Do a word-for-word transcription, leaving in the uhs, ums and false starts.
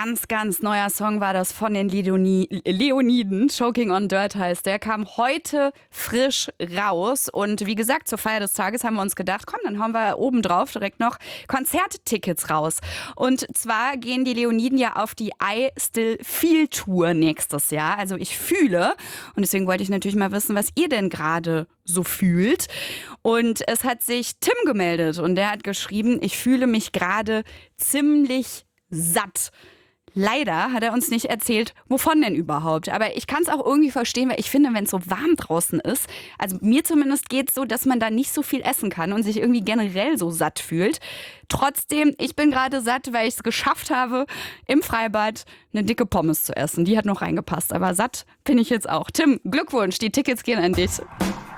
ganz, ganz neuer Song war das von den Leoni Leoniden. Choking on Dirt heißt der. Kam heute frisch raus. Und wie gesagt, zur Feier des Tages haben wir uns gedacht, komm, dann hauen wir obendrauf direkt noch Konzerttickets raus. Und zwar gehen die Leoniden ja auf die I Still Feel Tour nächstes Jahr. Also ich fühle. Und deswegen wollte ich natürlich mal wissen, was ihr denn gerade so fühlt. Und es hat sich Tim gemeldet und der hat geschrieben, ich fühle mich gerade ziemlich satt. Leider hat er uns nicht erzählt, wovon denn überhaupt. Aber ich kann es auch irgendwie verstehen, weil ich finde, wenn es so warm draußen ist, also mir zumindest geht es so, dass man da nicht so viel essen kann und sich irgendwie generell so satt fühlt. Trotzdem, ich bin gerade satt, weil ich es geschafft habe, im Freibad eine dicke Pommes zu essen. Die hat noch reingepasst, aber satt bin ich jetzt auch. Tim, Glückwunsch, die Tickets gehen an dich.